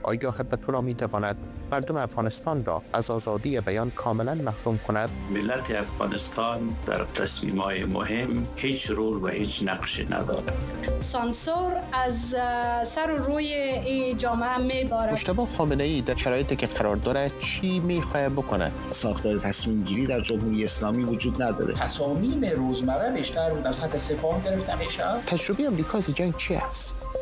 آیا هیئت را می‌تواند مردم افغانستان را از آزادی بیان کاملا محروم کند؟ ملت افغانستان در تصمیم‌های مهم هیچ رول و هیچ نقشی ندارد. سانسور از سر و روی این جامعه میبارد. مجتبی خامنه‌ای در شرایطی که قرار دارد چی می‌خواهد بکند؟ ساختار تصمیم گیری در جمهوری اسلامی وجود نداره. تصامیم روزمره بیشتر در سطح سپاه گرفته میشه. تجربه آمریکا از جنگ چی است؟